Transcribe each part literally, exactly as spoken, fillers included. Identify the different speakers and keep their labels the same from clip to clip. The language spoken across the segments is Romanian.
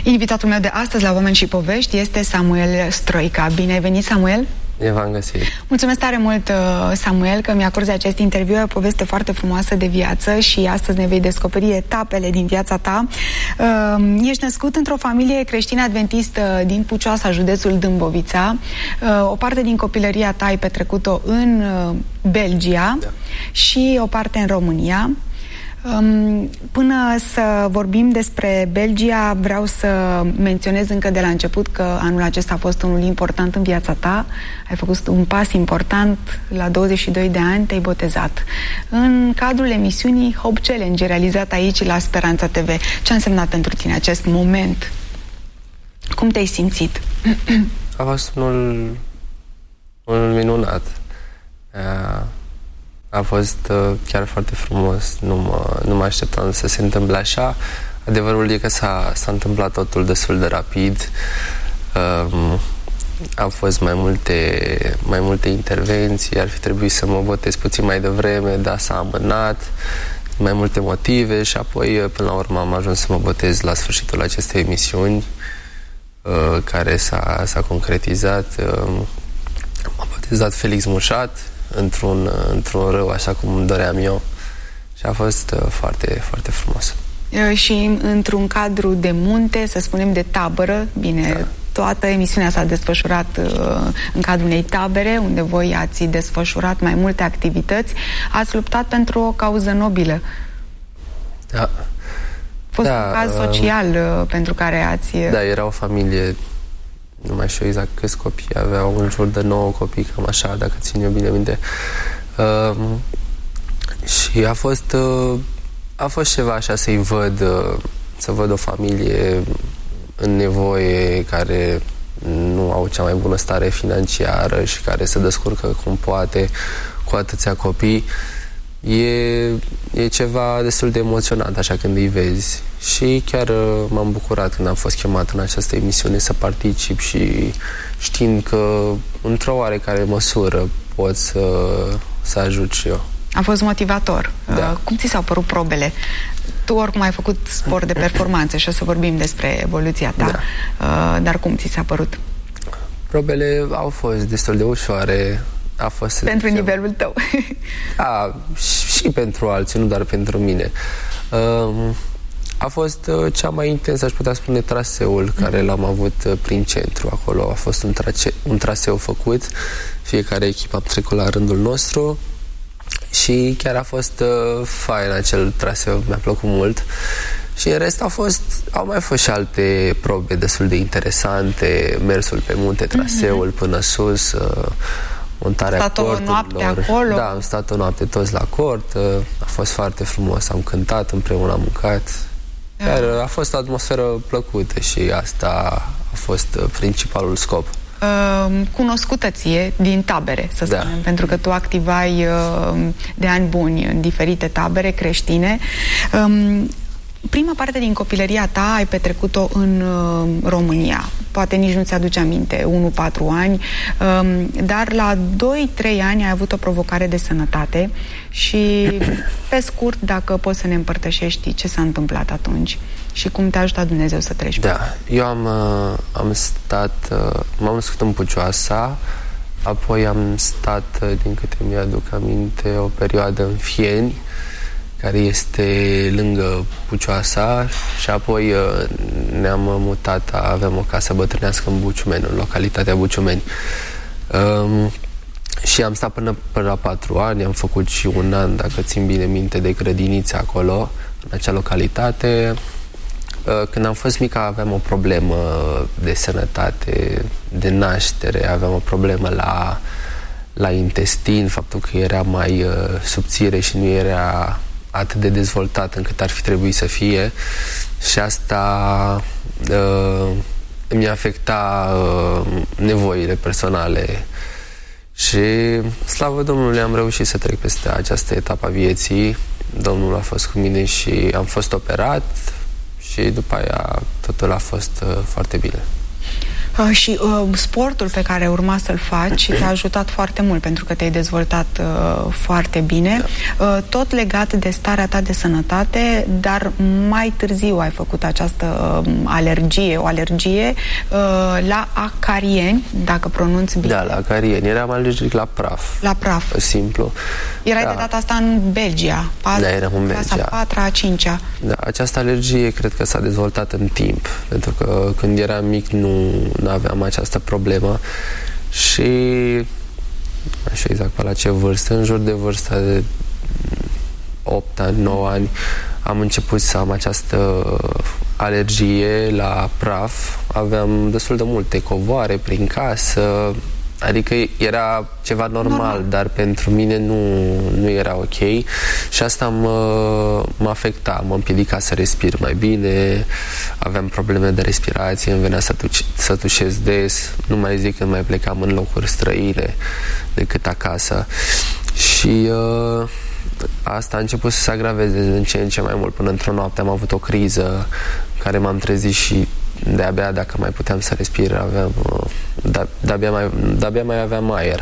Speaker 1: Invitatul meu de astăzi la Oameni și Povești este Samuel Stroica. Bine ai venit, Samuel!
Speaker 2: Eu v-am găsit.
Speaker 1: Mulțumesc tare mult, Samuel, că mi-acorzi acest interviu. E o poveste foarte frumoasă de viață și astăzi ne vei descoperi etapele din viața ta. Ești născut într-o familie creștină adventistă din Pucioasa, județul Dâmbovița. O parte din copilăria ta ai petrecut-o în Belgia, da, și o parte în România. Până să vorbim despre Belgia, vreau să menționez încă de la început că anul acesta a fost unul important în viața ta. Ai făcut un pas important, la douăzeci și doi de ani te-ai botezat. În cadrul emisiunii Hope Challenge, realizat aici la Speranța T V. Ce a însemnat pentru tine acest moment? Cum te-ai simțit?
Speaker 2: A fost unul, unul minunat. Uh... A fost uh, chiar foarte frumos. Nu mă, nu mă așteptam să se întâmple așa. Adevărul e că s-a, s-a întâmplat totul destul de rapid. Uh, au fost mai multe, mai multe intervenții. Ar fi trebuit să mă botez puțin mai devreme, dar s-a amânat. Mai multe motive și apoi, până la urmă, am ajuns să mă botez la sfârșitul acestei emisiuni, uh, care s-a, s-a concretizat. Uh, m-a botezat Felix Mușat într-un, într-un râu, așa cum îmi doream eu, și a fost uh, foarte, foarte frumos.
Speaker 1: Și într-un cadru de munte, să spunem de tabără, bine, da, toată emisiunea s-a desfășurat uh, în cadrul unei tabere, unde voi ați desfășurat mai multe activități, ați luptat pentru o cauză nobilă.
Speaker 2: Da.
Speaker 1: A fost
Speaker 2: da,
Speaker 1: un caz social uh, pentru care ați...
Speaker 2: Da, era o familie, nu mai știu exact câți copii aveau, în jur de nouă copii, cam așa, dacă țin eu bine minte. Uh, și a fost uh, a fost ceva așa să-i văd, uh, să văd o familie în nevoie, care nu au cea mai bună stare financiară și care se descurcă cum poate cu atâția copii. E, e ceva destul de emoționant așa când îi vezi. Și chiar uh, m-am bucurat când am fost chemat în această emisiune să particip și știind că într-o oarecare măsură pot să, să ajut și eu.
Speaker 1: A fost motivator. Da. Uh, cum ți s-au părut probele? Tu oricum ai făcut sport de performanță și o să vorbim despre evoluția ta. Da. Uh, dar cum ți s-a părut?
Speaker 2: Probele au fost destul de ușoare. A fost
Speaker 1: pentru nivelul tău.
Speaker 2: A, și pentru alții, nu doar pentru mine. Uh, A fost uh, cea mai intensă, aș putea spune, traseul mm-hmm. care l-am avut uh, prin centru. Acolo a fost un, trace- un traseu făcut, fiecare echipă a trecut la rândul nostru și chiar a fost uh, fain acel traseu, mi-a plăcut mult. Și în rest a fost, au mai fost și alte probe destul de interesante, mersul pe munte, traseul mm-hmm. până sus, uh, montarea corturilor.
Speaker 1: Stat o noapte acolo?
Speaker 2: Da, am stat o noapte toți la cort, uh, a fost foarte frumos, am cântat împreună, am mâncat. Iar a fost o atmosferă plăcută și asta a fost principalul scop.
Speaker 1: Uh, cunoscută ție din tabere, să spunem, da, pentru că tu activai uh, de ani buni în diferite tabere creștine. Um, prima parte din copilăria ta ai petrecut-o în uh, România. Poate nici nu ți-aduce aminte, unu patru ani, um, dar la doi trei ani ai avut o provocare de sănătate și, pe scurt, dacă poți să ne împărtășești ce s-a întâmplat atunci și cum te-a ajutat Dumnezeu să treci.
Speaker 2: Da, eu am, uh, am stat, uh, m-am născut în Pucioasa, apoi am stat, uh, din câte mi-aduc aminte, o perioadă în Fieni, care este lângă Pucioasa, și apoi uh, ne-am mutat, avem o casă bătrânească în Buciumeni, în localitatea Buciumeni. Um, și am stat până, până la patru ani, am făcut și un an, dacă țin bine minte, de grădiniță acolo, în acea localitate. Uh, când am fost mic aveam o problemă de sănătate, de naștere, aveam o problemă la, la intestin, faptul că era mai uh, subțire și nu era atât de dezvoltat încât ar fi trebuit să fie, și asta uh, mi-a afectat uh, nevoile personale. Și, slavă Domnului, am reușit să trec peste această etapă a vieții. Domnul a fost cu mine și am fost operat și după aia totul a fost uh, foarte bine.
Speaker 1: Uh, și uh, sportul pe care urma să-l faci te-a ajutat foarte mult pentru că te-ai dezvoltat uh, foarte bine. Da. Uh, tot legat de starea ta de sănătate, dar mai târziu ai făcut această uh, alergie, o alergie uh, la acarieni, dacă pronunț bine.
Speaker 2: Da, la acarieni. Eram alergic la praf.
Speaker 1: La praf.
Speaker 2: Simplu.
Speaker 1: Erai
Speaker 2: da.
Speaker 1: de data asta în Belgia. Pas,
Speaker 2: da, eram în Belgia.
Speaker 1: Clasa a patra, a cincea.
Speaker 2: Da, această alergie cred că s-a dezvoltat în timp, pentru că când eram mic nu, nu aveam această problemă și nu știu exact pe la ce vârstă, în jur de vârsta de opt ani, nouă ani, am început să am această alergie la praf. Aveam destul de multe covoare prin casă, adică era ceva normal, normal. Dar pentru mine nu, nu era ok și asta mă, mă afecta, mă împiedica să respir mai bine, aveam probleme de respirație, îmi venea să, tuci, să tușesc des, nu mai zic când mai plecam în locuri străine decât acasă și uh, asta a început să se agraveze din ce în ce mai mult. Până într-o noapte am avut o criză în care m-am trezit și de-abia dacă mai puteam să respir, aveam, de-abia mai, de-abia mai aveam aer.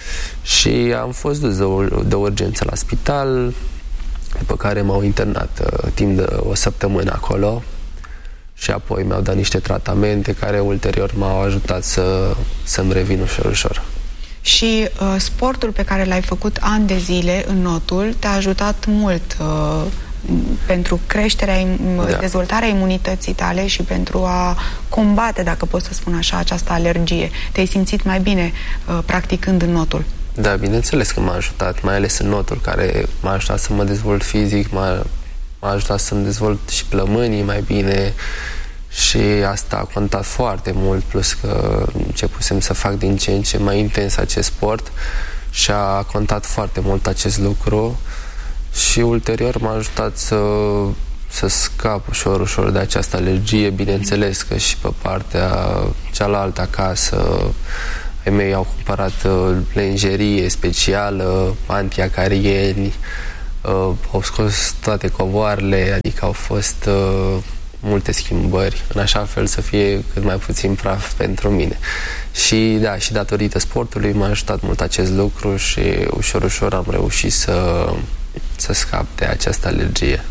Speaker 2: Și am fost dus de, de urgență la spital, după care m-au internat uh, timp de o săptămână acolo și apoi mi-au dat niște tratamente care ulterior m-au ajutat să, să-mi revin ușor, ușor.
Speaker 1: Și uh, sportul pe care l-ai făcut ani de zile în notul te-a ajutat mult uh, pentru creșterea, da. dezvoltarea imunității tale și pentru a combate, dacă pot să spun așa, această alergie. Te-ai simțit mai bine uh, practicând în notul?
Speaker 2: Da, bineînțeles că m-a ajutat, mai ales în notul, care m-a ajutat să mă dezvolt fizic, m-a, m-a ajutat să-mi dezvolt și plămânii mai bine și asta a contat foarte mult, plus că începusem să fac din ce în ce mai intens acest sport și a contat foarte mult acest lucru și ulterior m-a ajutat să, să scap ușor, ușor de această alergie. Bineînțeles că și pe partea cealaltă acasă ai mei au cumpărat uh, lenjerie specială, antiacarieni, uh, au scos toate covoarele, adică au fost uh, multe schimbări, în așa fel să fie cât mai puțin praf pentru mine. Și da, și datorită sportului m-a ajutat mult acest lucru și ușor, ușor am reușit să, să scap de această alergie.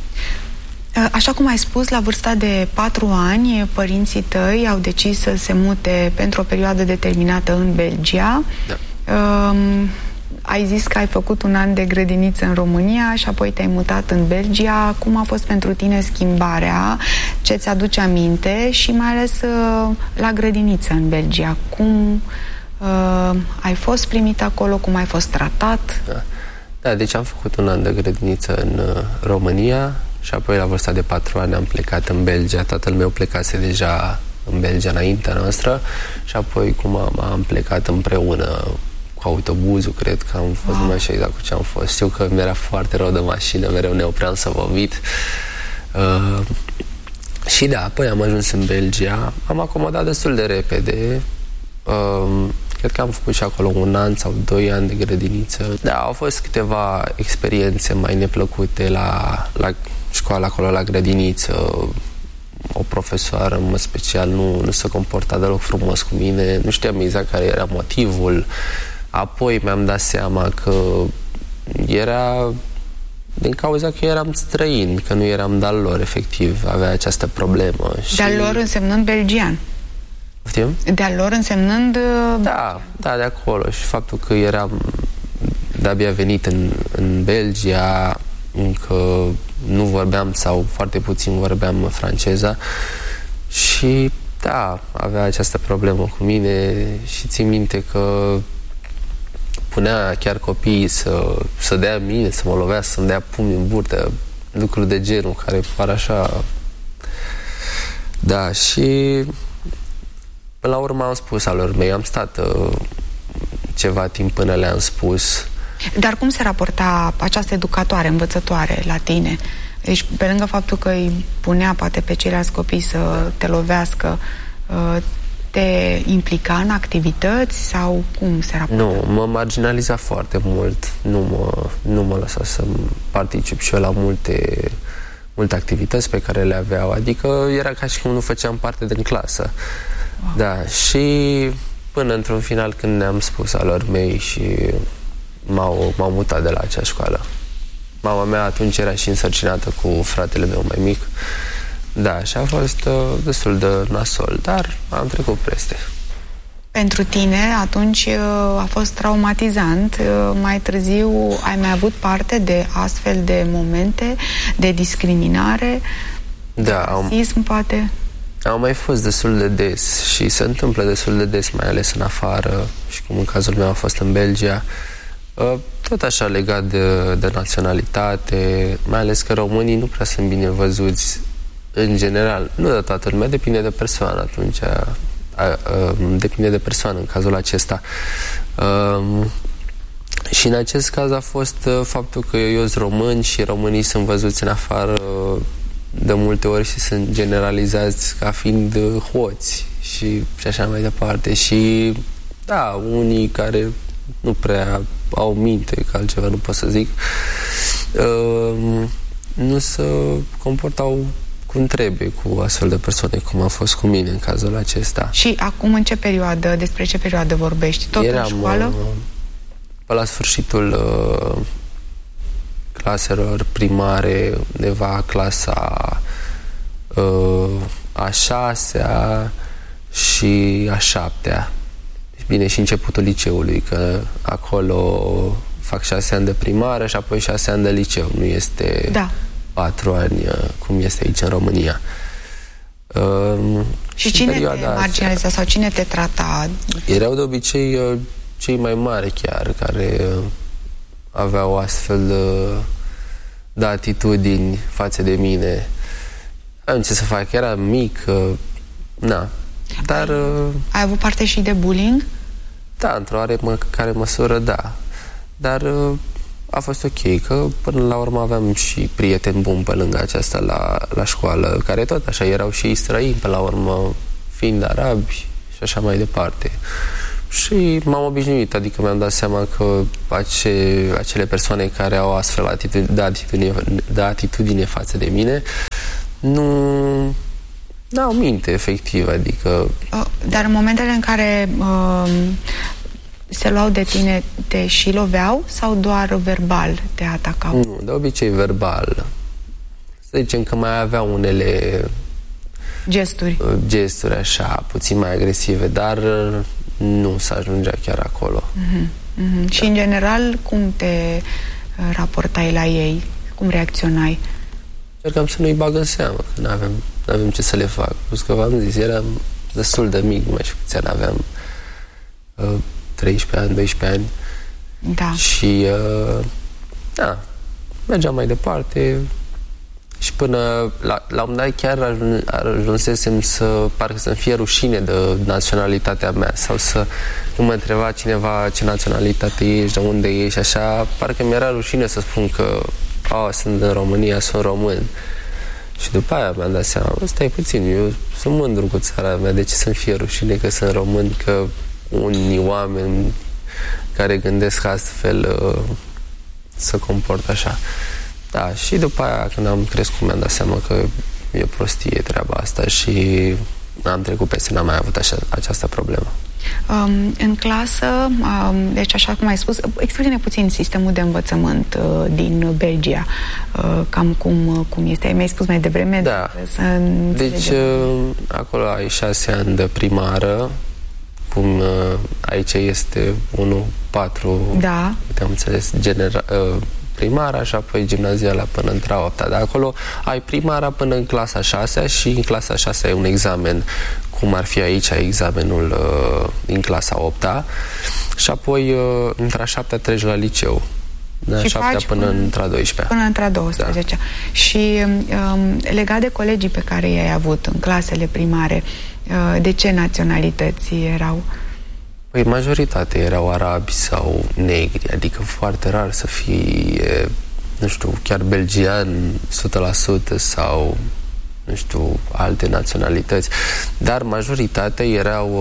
Speaker 1: Așa cum ai spus, la vârsta de patru ani, părinții tăi au decis să se mute pentru o perioadă determinată în Belgia.
Speaker 2: Da.
Speaker 1: Um, ai zis că ai făcut un an de grădiniță în România și apoi te-ai mutat în Belgia. Cum a fost pentru tine schimbarea? Ce ți aduce aminte? Și mai ales uh, la grădiniță în Belgia. Cum uh, ai fost primit acolo? Cum ai fost tratat?
Speaker 2: Da. Da, deci am făcut un an de grădiniță în uh, România și apoi la vârsta de patru ani am plecat în Belgia. Tatăl meu plecase deja în Belgia înaintea noastră și apoi cu mama am plecat împreună cu autobuzul, cred că am fost, wow. Nu mai știu exact cu ce am fost. Știu că mi-era foarte rău de mașină, mereu ne opream să vomit. Uh, și da, apoi am ajuns în Belgia, am acomodat destul de repede. Uh, cred că am făcut și acolo un an sau doi ani de grădiniță. Da, au fost câteva experiențe mai neplăcute la, la școală, acolo la grădiniță. O profesoară, în mod special, nu, nu se comporta deloc frumos cu mine. Nu știam exact care era motivul. Apoi mi-am dat seama că era din cauza că eram străin, că nu eram de-al lor, efectiv. Avea această problemă.
Speaker 1: De-al lor însemnând belgian?
Speaker 2: Poftim?
Speaker 1: De-al lor însemnând...
Speaker 2: Da, da, de acolo. Și faptul că eram de-abia venit în, în Belgia, încă nu vorbeam sau foarte puțin vorbeam franceza și da, avea această problemă cu mine și țin minte că punea chiar copiii să, să dea mine, să mă lovească, să-mi dea pumni în burtă, lucruri de genul care par așa. Da, și la urmă am spus alor mei, am stat uh, ceva timp până le-am spus.
Speaker 1: Dar cum se raporta această educatoare, învățătoare la tine? Deci, pe lângă faptul că îi punea poate pe ceilalți copii să te lovească, te implica în activități sau cum se raporta?
Speaker 2: Nu, mă marginaliza foarte mult. Nu mă, nu mă lăsa să particip și eu la multe, multe activități pe care le aveau. Adică era ca și cum nu făceam parte din clasă. Wow. Da, și până într-un final când ne-am spus alor mei și m-au, m-au mutat de la acea școală. Mama mea atunci era și însărcinată cu fratele meu mai mic. Da, și a fost uh, destul de nasol, dar am trecut peste.
Speaker 1: Pentru tine atunci uh, a fost traumatizant. Uh, mai târziu ai mai avut parte de astfel de momente de discriminare,
Speaker 2: da,
Speaker 1: de rasism, am... poate?
Speaker 2: Au mai fost destul de des și se întâmplă destul de des, mai ales în afară și cum în cazul meu a fost în Belgia. Tot așa legat de, de naționalitate, mai ales că românii nu prea sunt bine văzuți în general. Nu de toată lumea, depinde de persoană atunci. A, a, a, depinde de persoană în cazul acesta. A, și în acest caz a fost faptul că eu sunt român și românii sunt văzuți în afară de multe ori și sunt generalizați ca fiind hoți și, și așa mai departe. Și da, unii care nu prea au minte, că altceva nu pot să zic, uh, nu se comportau cum trebuie cu astfel de persoane, cum a fost cu mine în cazul acesta.
Speaker 1: Și acum în ce perioadă, despre ce perioadă vorbești? Tot
Speaker 2: Eram,
Speaker 1: în școală?
Speaker 2: Uh, pe la sfârșitul uh, claselor primare, undeva clasa uh, a șasea și a șaptea. Bine, și începutul liceului, că acolo fac șase ani de primară și apoi șase ani de liceu. Nu este da. patru ani, cum este aici în România. Uh,
Speaker 1: și cine te marginaliza sau cine te trata?
Speaker 2: Erau de obicei cei mai mari chiar, care aveau astfel de, de atitudini față de mine. Am ce să fac, eram mic, na. Dar...
Speaker 1: Ai avut parte și de bullying?
Speaker 2: Da, într-o oarecare măsură, da. Dar a fost ok, că până la urmă aveam și prieteni buni pe lângă aceasta la, la școală, care tot așa erau și străini, pe la urmă, fiind arabi și așa mai departe. Și m-am obișnuit, adică mi-am dat seama că ace, acele persoane care au astfel atitudine, de, atitudine, de atitudine față de mine nu... n-au minte, efectiv, adică...
Speaker 1: Dar în momentele în care uh, se luau de tine, te și loveau sau doar verbal te atacau?
Speaker 2: Nu, de obicei verbal. Să zicem că mai aveau unele...
Speaker 1: Gesturi.
Speaker 2: Gesturi, așa, puțin mai agresive, dar nu s-a ajungea chiar acolo.
Speaker 1: Uh-huh, uh-huh. Da. Și, în general, cum te raportai la ei? Cum reacționai?
Speaker 2: Încercam să nu-i bag în seamă, că n-aveam, n-aveam ce să le fac. Plus că v-am zis, eram destul de mic, nu mai știu câți ani aveam, uh, treisprezece ani, doisprezece ani.
Speaker 1: Da.
Speaker 2: Și, uh, da, mergeam mai departe și până la, la un dat chiar ajun, ajunsesem să, parcă să-mi fie rușine de naționalitatea mea sau să, când mă întreba cineva ce naționalitate ești, de unde ești, așa, parcă mi-era rușine să spun că oh, sunt în România, sunt român. Și după aia mi-am dat seama, stai puțin, eu sunt mândru cu țara mea, de ce să-mi fie rușine că sunt român, că unii oameni care gândesc astfel uh, să comportă așa. Da, și după aia, când am crescut, mi-am dat seama că e prostie treaba asta și am trecut peste, n-am mai avut așa, această problemă.
Speaker 1: Um, în clasă, um, deci așa cum ai spus, explică-ne puțin sistemul de învățământ uh, din Belgia, uh, cam cum, cum este. Mi-ai spus mai devreme.
Speaker 2: Da,
Speaker 1: să
Speaker 2: deci uh, acolo ai șase ani de primară, cum uh, aici este unu patru,
Speaker 1: da.
Speaker 2: Am înțeles, genera, uh, primara și apoi gimnaziala până între a opta. Dar acolo ai primara până în clasa a șasea și în clasa a șasea e un examen, cum ar fi aici examenul uh, din clasa a opta și apoi uh, între a șaptea treci la liceu. De a șaptea până, până între a douăsprezecea.
Speaker 1: Până între a douăsprezecea. Da. Și um, legat de colegii pe care i-ai avut în clasele primare, uh, de ce naționalități erau?
Speaker 2: Păi majoritatea erau arabi sau negri, adică foarte rar să fie, nu știu, chiar belgian o sută la sută sau, nu știu, alte naționalități, dar majoritatea erau,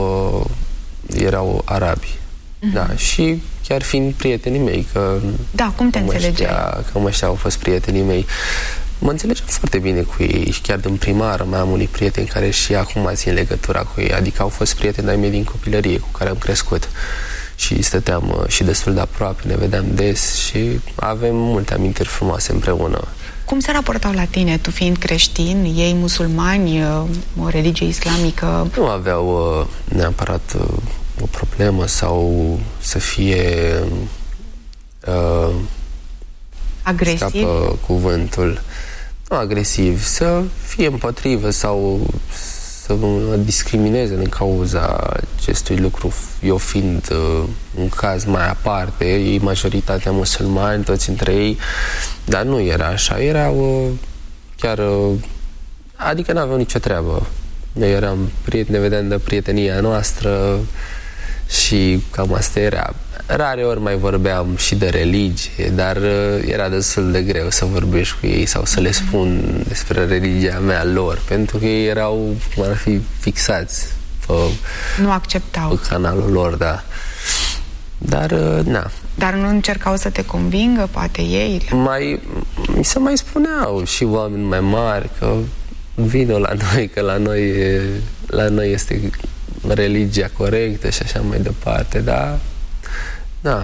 Speaker 2: uh, erau arabi. Mm-hmm. Da, și chiar fiind prietenii mei, că...
Speaker 1: Da, cum te înțelegeai?
Speaker 2: Că ăștia au fost prietenii mei. mă înțelegem foarte bine cu ei și chiar din primară mai am unii prieteni care și acum țin legătura cu ei, adică au fost prieteni ai mei din copilărie cu care am crescut și stăteam uh, și destul de aproape, ne vedeam des și avem multe amintiri frumoase împreună.
Speaker 1: Cum se raportau la tine, tu fiind creștin, ei musulmani, o religie islamică?
Speaker 2: Nu aveau uh, neapărat uh, o problemă sau să fie uh,
Speaker 1: agresiv?
Speaker 2: Scapă cuvântul. Nu agresiv, să fie împotrivă sau să mă discrimineze din cauza acestui lucru, eu fiind uh, un caz mai aparte, ei majoritatea musulmani, toți între ei, dar nu era așa, erau uh, chiar, uh, adică n-aveau nicio treabă. Noi eram prieteni, ne vedeam de prietenia noastră și cam asta era. Rare ori mai vorbeam și de religie, dar uh, era destul de greu să vorbești cu ei sau să le spun despre religia mea lor, pentru că ei erau, cum ar fi, fixați pe,
Speaker 1: nu acceptau.
Speaker 2: Pe canalul lor, da. Dar, uh, na.
Speaker 1: Dar nu încercau să te convingă, poate ei?
Speaker 2: Mai, mi se mai spuneau și oameni mai mari că vină la noi, că la noi, la noi este religia corectă și așa mai departe, dar da.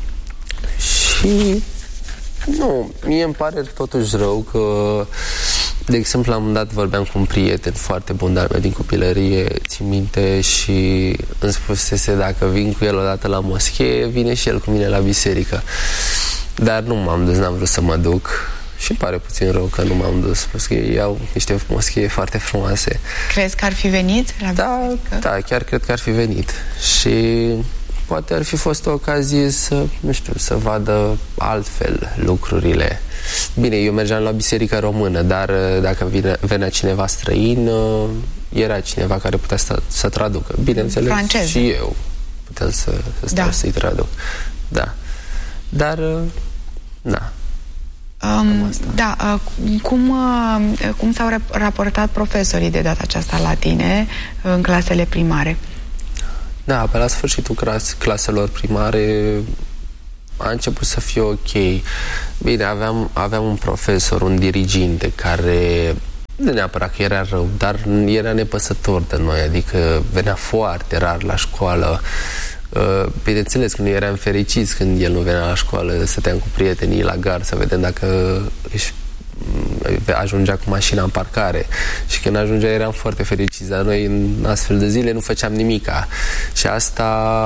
Speaker 2: Și nu, mie îmi pare totuși rău că, de exemplu, la un moment dat vorbeam cu un prieten foarte bun de-al meu din copilărie, țin minte, și îmi spusese dacă vin cu el odată la moschee, vine și el cu mine la biserică. Dar nu m-am dus, n-am vrut să mă duc și îmi pare puțin rău că nu m-am dus, pentru că ei au niște moschee foarte frumoase.
Speaker 1: Crezi că ar fi venit la
Speaker 2: da,
Speaker 1: biserică?
Speaker 2: Da, chiar cred că ar fi venit. Și poate ar fi fost o ocazie să, nu știu, să vadă altfel lucrurile. Bine, eu mergeam la biserica română, dar dacă vine, venea cineva străin, era cineva care putea să, să traducă. Bineînțeles,
Speaker 1: franceză.
Speaker 2: Și eu puteam să, să stau da. să-i traduc. Da. Dar, da.
Speaker 1: Um, da, uh, cum, uh, cum s-au raportat profesorii de data aceasta la tine uh, în clasele primare?
Speaker 2: Da, pe la sfârșitul clas claselor primare a început să fie ok. Bine, aveam, aveam un profesor, un diriginte care, nu neapărat că era rău, dar era nepăsător de noi, adică venea foarte rar la școală. Bineînțeles că noi eram fericiți când el nu venea la școală, stăteam cu prietenii la gar să vedem dacă își ajungea cu mașina în parcare și când ajungea eram foarte fericiți, dar noi în astfel de zile nu făceam nimica și asta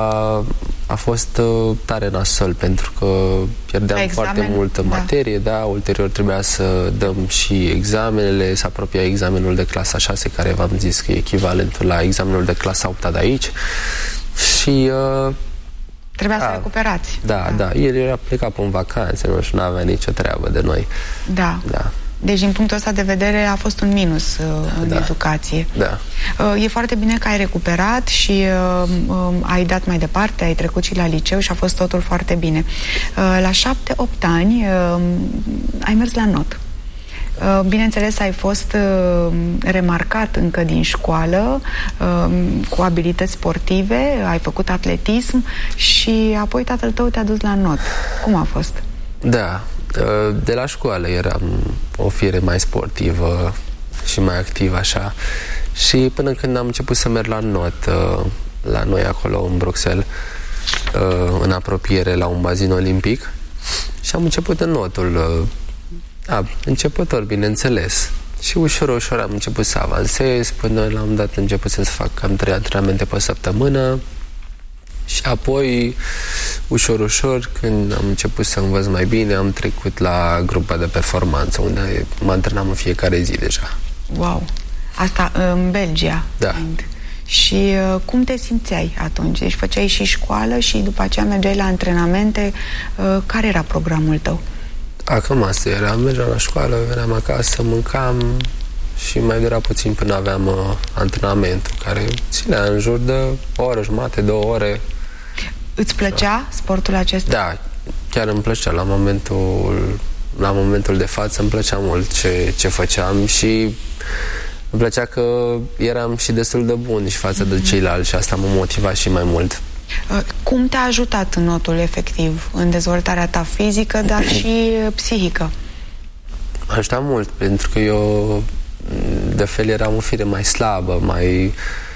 Speaker 2: a fost tare nasol pentru că pierdeam
Speaker 1: examen,
Speaker 2: foarte multă materie, da. da, ulterior trebuia să dăm și examenele, să apropia examenul de clasa șase, care v-am zis că e echivalentul la examenul de clasa opt de aici și uh,
Speaker 1: trebuia
Speaker 2: da,
Speaker 1: să recuperați.
Speaker 2: Da, da, da. El era plecat pe în vacanțe, nu știu, n-avea nicio treabă de noi.
Speaker 1: Da.
Speaker 2: Da.
Speaker 1: Deci, din punctul ăsta de vedere, a fost un minus uh, în
Speaker 2: da.
Speaker 1: educație.
Speaker 2: Da.
Speaker 1: Uh, e foarte bine că ai recuperat și uh, uh, ai dat mai departe, ai trecut și la liceu și a fost totul foarte bine. Uh, la șapte, opt ani uh, ai mers la not. Uh, bineînțeles, ai fost uh, remarcat încă din școală uh, cu abilități sportive, ai făcut atletism și apoi tatăl tău te-a dus la not. Cum a fost?
Speaker 2: Da, uh, de la școală eram o fire mai sportivă și mai activă așa și până când am început să merg la not uh, la noi acolo în Bruxelles, uh, în apropiere la un bazin olimpic și am început în notul uh, Da, începător, bineînțeles. Și ușor, ușor am început să avansez, până la un moment dat început să fac cam trei antrenamente pe săptămână și apoi, ușor, ușor, când am început să învăț mai bine, am trecut la grupa de performanță, unde mă antrenam în fiecare zi deja.
Speaker 1: Wow! Asta în Belgia?
Speaker 2: Da.
Speaker 1: Fiind. Și uh, cum te simțeai atunci? Deci făceai și școală și după aceea mergeai la antrenamente. Uh, care era programul tău?
Speaker 2: Acum asta era, mergeam la școală, veneam acasă, mâncam și mai dura puțin până aveam uh, antrenamentul, care ținea în jur de o oră jumate, două ore.
Speaker 1: Îți plăcea da. sportul acesta?
Speaker 2: Da, chiar îmi plăcea. La momentul, la momentul de față îmi plăcea mult ce, ce făceam și îmi plăcea că eram și destul de bun și față de ceilalți și asta mă motiva și mai mult.
Speaker 1: Cum te-a ajutat notul efectiv în dezvoltarea ta fizică, dar și psihică?
Speaker 2: M-a ajutat mult, pentru că eu de fel eram o fire mai slabă, mai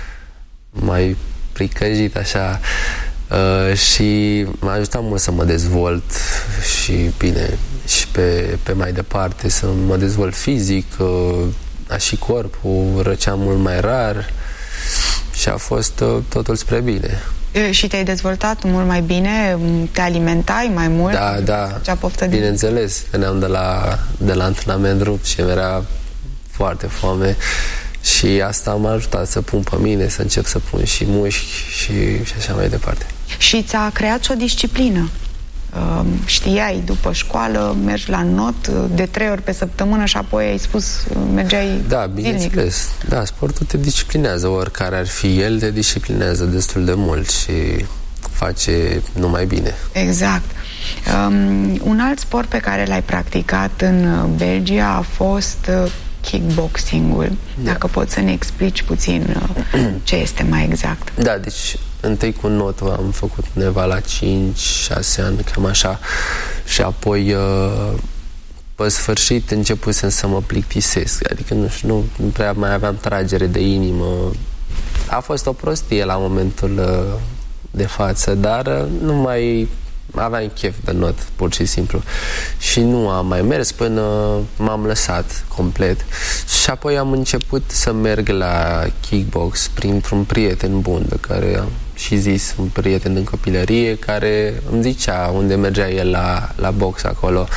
Speaker 2: mai pricăjit, așa, uh, și m-a ajutat mult să mă dezvolt și, bine, și pe, pe mai departe, să mă dezvolt fizic, uh, și corpul, răceam mult mai rar și a fost uh, totul spre bine.
Speaker 1: Și te-ai dezvoltat mult mai bine? Te alimentai mai mult?
Speaker 2: Da, da, bineînțeles. Veneam de la, de la antrenament rupt și mi-era foarte foame și asta m-a ajutat să pun pe mine, să încep să pun și mușchi și, și așa mai departe.
Speaker 1: Și ți-a creat și o disciplină. Uh, știai, după școală mergi la not de trei ori pe săptămână și apoi ai spus, mergeai
Speaker 2: Da, bineînțeles. Da, sportul te disciplinează, oricare ar fi el, te disciplinează destul de mult și face numai bine.
Speaker 1: Exact. Um, un alt sport pe care l-ai practicat în Belgia a fost uh, kickboxing-ul. Da. Dacă poți să ne explici puțin uh, ce este mai exact.
Speaker 2: Da, deci întâi cu notul am făcut undeva la cinci șase ani, cam așa, și apoi uh, pe sfârșit începusem să mă plictisesc, adică nu știu, nu, nu prea mai aveam tragere de inimă. A fost o prostie la momentul uh, de față, dar uh, nu mai aveam chef de not, pur și simplu. Și nu am mai mers până m-am lăsat complet. Și apoi am început să merg la kickbox printr-un prieten bun, de care am și zis, un prieten din copilărie, care îmi zicea unde mergea el la, la box acolo.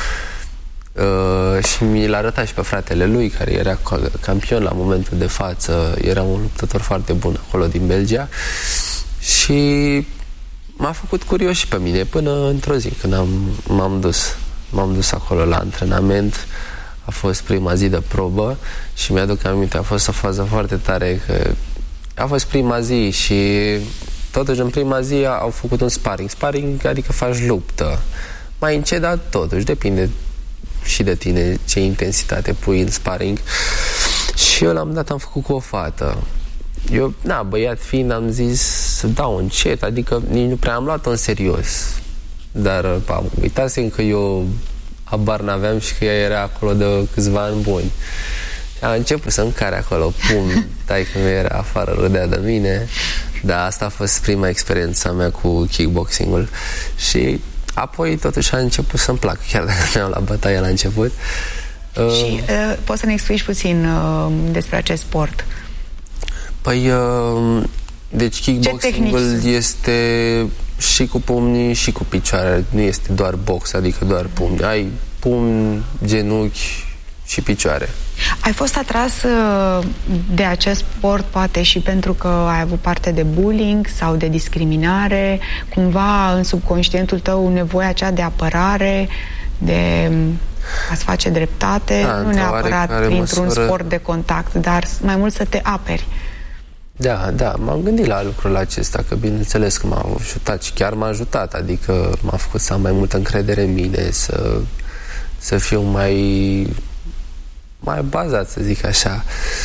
Speaker 2: Uh, și mi-l arăta și pe fratele lui, care era campion la momentul de față, era un luptător foarte bun acolo din Belgia. Și m-a făcut curios și pe mine, până într-o zi când am, m-am dus m-am dus acolo la antrenament. A fost prima zi de probă și mi-aduc aminte, a fost o fază foarte tare, că a fost prima zi și totuși în prima zi au făcut un sparring. Sparring adică faci luptă mai încet, dar totuși depinde și de tine ce intensitate pui în sparring. Și eu l-am dat, am făcut cu o fată. Eu, na, băiat fiind, am zis să dau încet, adică nici nu prea am luat-o în serios. Dar pa, uitasem că eu habar n-aveam și că ea era acolo de câțiva ani buni. Și am început să-mi care acolo, pum, taică-mi era afară, râdea de mine. Da, asta a fost prima experiență mea cu kickboxing-ul. Și apoi totuși a început să-mi placă, chiar dacă mi-am la bătaie la început.
Speaker 1: Și uh, poți să ne explici puțin uh, despre acest sport?
Speaker 2: Păi, uh, deci kickboxing-ul este și cu pumnii și cu picioare. Nu este doar box, adică doar pumni. Ai pumni, genunchi și picioare.
Speaker 1: Ai fost atras uh, de acest sport poate și pentru că ai avut parte de bullying sau de discriminare, cumva în subconștientul tău nevoia aceea de apărare, de a-ți face dreptate, da, nu neapărat printr-un măsură... sport de contact, dar mai mult să te aperi.
Speaker 2: Da, da, m-am gândit la lucrul acesta, că bineînțeles că m-a ajutat și chiar m-a ajutat, adică m-a făcut să am mai multă încredere în mine, să, să fiu mai, mai bazat, să zic așa.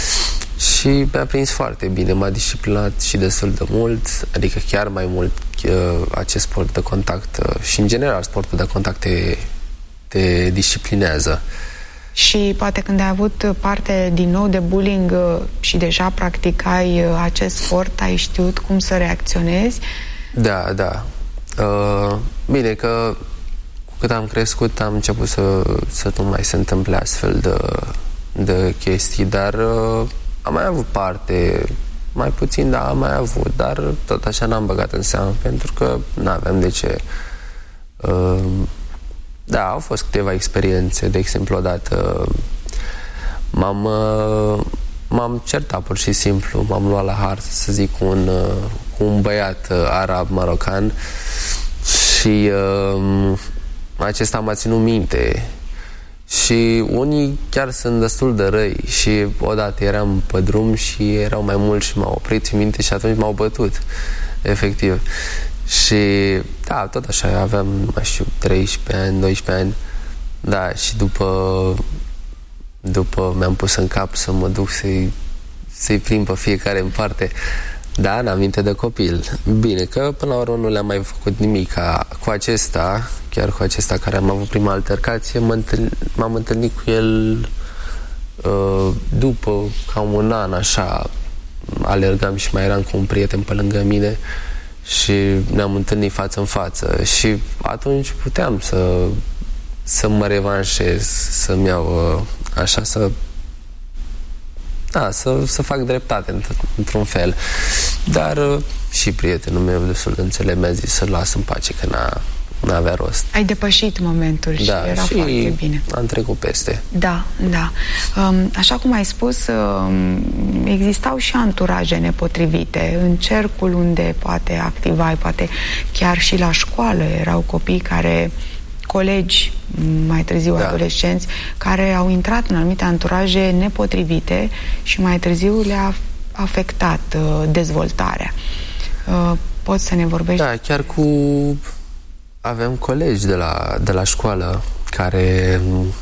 Speaker 2: Și mi-a prins foarte bine, m-a disciplinat și destul de mult, adică chiar mai mult acest sport de contact și în general sportul de contact te, te disciplinează.
Speaker 1: Și poate când ai avut parte din nou de bullying și deja practicai acest sport, ai știut cum să reacționezi?
Speaker 2: Da, da. Uh, bine că cu cât am crescut am început să, să nu mai se întâmple astfel de, de chestii, dar uh, am mai avut parte, mai puțin, dar am mai avut, dar tot așa n-am băgat în seamă, pentru că n-aveam de ce. Uh, Da, au fost câteva experiențe. De exemplu, odată m-am, m-am certat pur și simplu, m-am luat la hartă, să zic, cu un, cu un băiat arab marocan și uh, acesta m-a ținut minte. Și unii chiar sunt destul de răi și odată eram pe drum și erau mai mulți și m-au oprit în minte și atunci m-au bătut, efectiv. Și da, tot așa, aveam, nu mai știu, treisprezece ani, doisprezece ani. Da, și după după mi-am pus în cap să mă duc să-i să-i prind pe fiecare în parte. Da, în aminte de copil. Bine, că până la urmă nu le-am mai făcut nimic. Cu acesta, chiar cu acesta care am avut prima altercație, m-am întâlnit cu el uh, după cam un an, așa, alergam și mai eram cu un prieten pe lângă mine și ne-am întâlnit față în față și atunci puteam să, să mă revanșez, să-mi iau uh, așa, să Da, să, să fac dreptate într-un fel. Dar uh, și prietenul meu destul de înțeleg mi-a zis să-l las în pace, că n-a, n-avea rost.
Speaker 1: Ai depășit momentul și
Speaker 2: da,
Speaker 1: era
Speaker 2: și
Speaker 1: foarte bine.
Speaker 2: am trecut peste.
Speaker 1: Da, da. Um, așa cum ai spus, um, existau și anturaje nepotrivite. În cercul unde poate activai, poate chiar și la școală, erau copii care... colegi, mai târziu da. adolescenți, care au intrat în anumite anturaje nepotrivite și mai târziu le-a afectat uh, dezvoltarea. Uh, poți să ne vorbești?
Speaker 2: Da, chiar cu... avem colegi de la, de la școală care,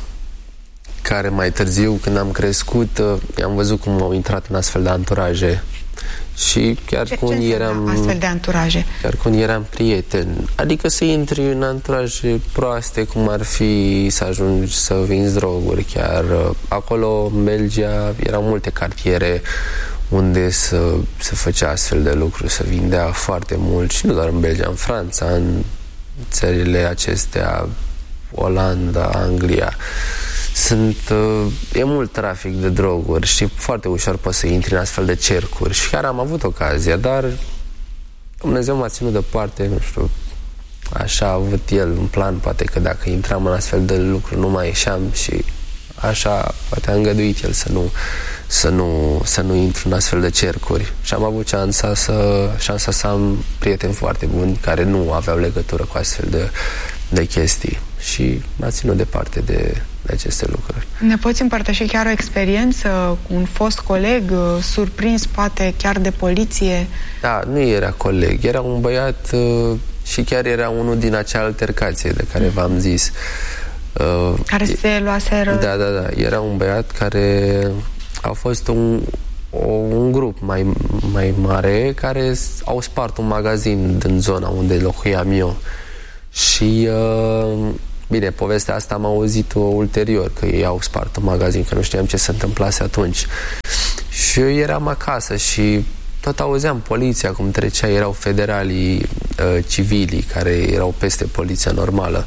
Speaker 2: care mai târziu, când am crescut, uh, am văzut cum au intrat în astfel de anturaje. Și chiar
Speaker 1: ce,
Speaker 2: cu unii eram
Speaker 1: astfel de anturaje?
Speaker 2: Chiar cu unii eram prieteni. Adică să intri în anturaje proaste, cum ar fi să ajungi să vinzi droguri. Chiar acolo, în Belgia, erau multe cartiere unde să se făcea astfel de lucruri, să vindea foarte mult. Și nu doar în Belgia, în Franța, în țările acestea, Olanda, Anglia. Sunt, e mult trafic de droguri și foarte ușor poți să intri în astfel de cercuri și chiar am avut ocazia, dar Dumnezeu m-a ținut departe, nu știu, așa a avut el un plan, poate că dacă intram în astfel de lucruri nu mai ieșeam și așa poate a îngăduit el să nu, să nu, să nu intru în astfel de cercuri și am avut șansa să, șansa să am prieteni foarte buni care nu aveau legătură cu astfel de, de chestii și m-a ținut departe de de aceste lucruri.
Speaker 1: Ne poți împărtăși chiar o experiență cu un fost coleg, surprins poate chiar de poliție?
Speaker 2: Da, nu era coleg, era un băiat uh, și chiar era unul din acea altercație de care v-am zis. Uh,
Speaker 1: care se luaseră...
Speaker 2: Da, da, da. Era un băiat care a fost un, o, un grup mai, mai mare care au spart un magazin din zona unde locuiam eu. Și... Uh, Bine, povestea asta am auzit-o ulterior, că ei au spart un magazin, că nu știam ce se întâmplase atunci. Și eu eram acasă și tot auzeam poliția cum trecea, erau federalii uh, civilii care erau peste poliția normală.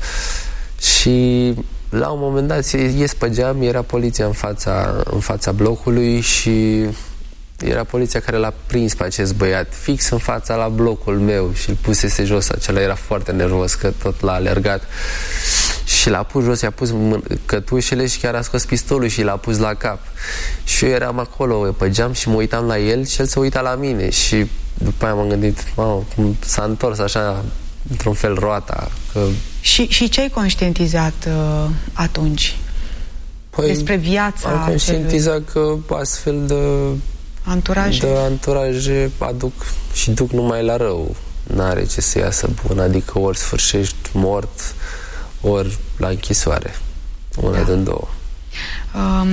Speaker 2: Și la un moment dat ies pe geam, era poliția în fața, în fața blocului și era poliția care l-a prins pe acest băiat fix în fața la blocul meu și îl pusese jos. Acela era foarte nervos că tot l-a alergat și l-a pus jos, i-a pus cătușele și chiar a scos pistolul și l-a pus la cap. Și eu eram acolo pe geam și mă uitam la el și el se uita la mine și după aia m-am gândit, wow, cum s-a întors așa într-un fel roata. Că...
Speaker 1: Și, și ce ai conștientizat uh, atunci? Păi, despre viața
Speaker 2: am conștientizat că astfel de
Speaker 1: anturaje.
Speaker 2: de anturaje aduc și duc numai la rău. N-are ce să iasă bun, adică ori sfârșești mort, ori la închisoare. Una da. din două. Um,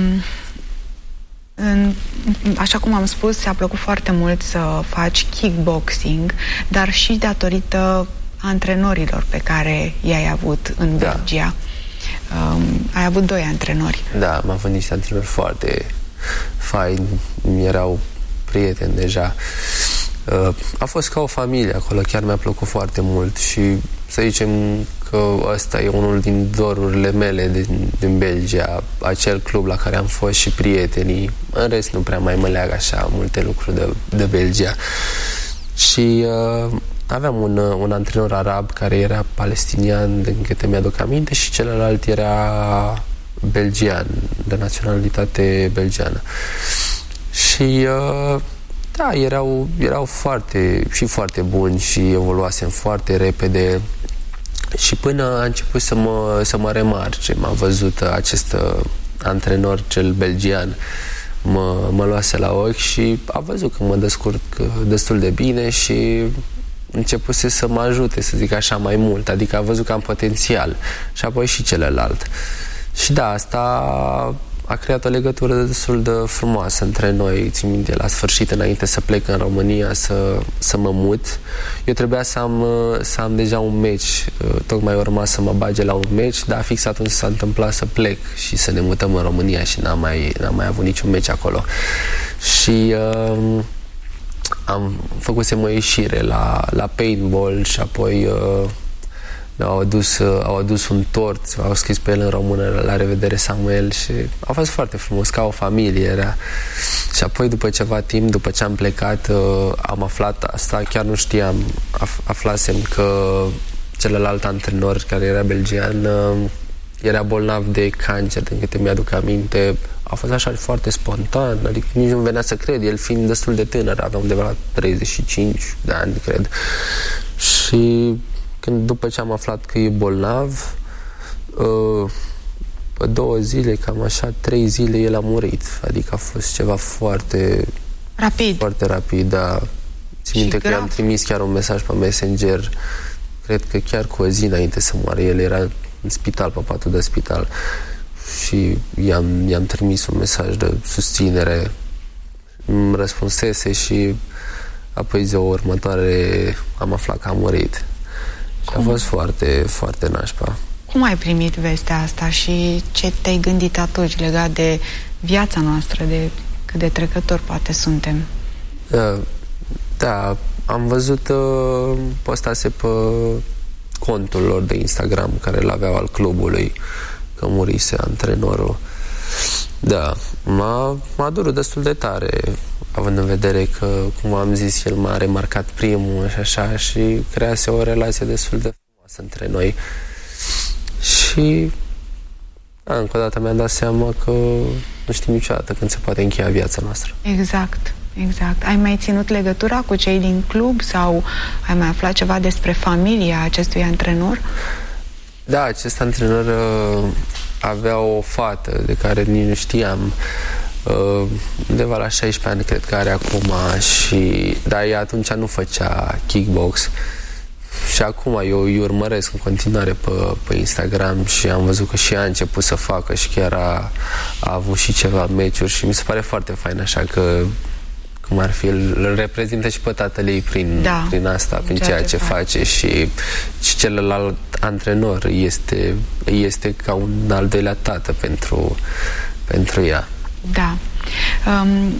Speaker 1: în, așa cum am spus, ți-a plăcut foarte mult să faci kickboxing, dar și datorită antrenorilor pe care i-ai avut în da. Belgia. Um, ai avut doi antrenori.
Speaker 2: Da, am avut niște antrenori foarte faini, erau prieteni deja. Uh, a fost ca o familie acolo, chiar mi-a plăcut foarte mult și să zicem că ăsta e unul din dorurile mele din, din Belgia, acel club la care am fost și prietenii. În rest nu prea mai mă leagă așa multe lucruri de, de Belgia. Și uh, aveam un, un antrenor arab care era palestinian, din câte mi-aduc aminte, și celălalt era belgian, de naționalitate belgiană. Și uh, da, erau, erau foarte și foarte buni și evoluasem foarte repede și până a început să mă, să mă remarce. M-a văzut acest antrenor, cel belgian, mă, mă luase la ochi și a văzut că mă descurc destul de bine și începuse să mă ajute, să zic așa, mai mult. Adică a văzut că am potențial. Și apoi și celălalt. Și da, asta a creat o legătură destul de frumoasă între noi. Țin minte, la sfârșit, înainte să plec în România, să, să mă mut. Eu trebuia să am, să am deja un meci, tocmai urma să mă bage la un meci, dar fix atunci s-a întâmplat să plec și să ne mutăm în România și n-am mai, n-am mai avut niciun meci acolo. Și uh, am făcusem o ieșire la, la paintball și apoi uh, au adus, au adus un tort, au scris pe el în română, la revedere Samuel, și a fost foarte frumos, ca o familie era. Și apoi după ceva timp, după ce am plecat, am aflat asta, chiar nu știam, aflasem că celălalt antrenor, care era belgian, era bolnav de cancer, din câte mi-aduc aminte. A fost așa foarte spontan, adică nici nu venea să cred, el fiind destul de tânăr, avea undeva la treizeci și cinci de ani, cred. Și când, după ce am aflat că e bolnav, pe două zile, cam așa, trei zile, el a murit. Adică a fost ceva foarte
Speaker 1: rapid. Foarte
Speaker 2: rapid, da. Țin minte că i-am trimis chiar un mesaj pe Messenger, cred că chiar cu o zi înainte să moară. El era în spital, pe patul de spital. Și i-am, i-am trimis un mesaj de susținere. Îmi răspunsese și apoi ziua următoare am aflat că a murit. Și a fost foarte, foarte nașpa.
Speaker 1: Cum ai primit vestea asta și ce te-ai gândit atunci legat de viața noastră, de cât de trecători poate suntem?
Speaker 2: Da, da, am văzut, uh, postase pe contul lor de Instagram, care îl aveau al clubului, că murise antrenorul. Da, m-a, m-a durut destul de tare, având în vedere că, cum am zis, el m-a remarcat primul și așa, și crease o relație destul de frumoasă între noi. Și da, încă o dată mi-am dat seama că nu știm niciodată când se poate încheia viața noastră. Exact,
Speaker 1: exact. Ai mai ținut legătura cu cei din club sau ai mai aflat ceva despre familia acestui antrenor?
Speaker 2: Da, acest antrenor uh, avea o fată de care nici nu știam. Uh, undeva la șaisprezece ani cred că are acum, și dar ea atunci nu făcea kickbox. Și acum eu îi urmăresc în continuare pe, pe Instagram și am văzut că și ea a început să facă și chiar a, a avut și ceva meciuri și mi se pare foarte fain, așa că cum ar fi, îl reprezintă și pe tatăl ei prin, da, prin asta, prin ceea, ceea ce, ce face, și, și celălalt antrenor este, este ca un al doilea tată pentru, pentru ea.
Speaker 1: Da. Um...